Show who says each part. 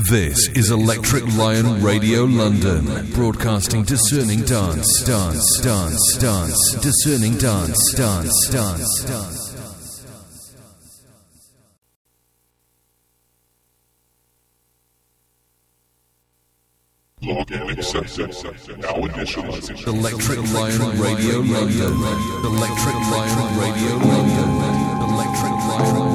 Speaker 1: This is Electric Lion Radio London, broadcasting discerning dance, discerning dance.
Speaker 2: Login accepted. Now initializing.
Speaker 1: Electric Lion Radio London. Electric Lion Radio London. Electric Lion.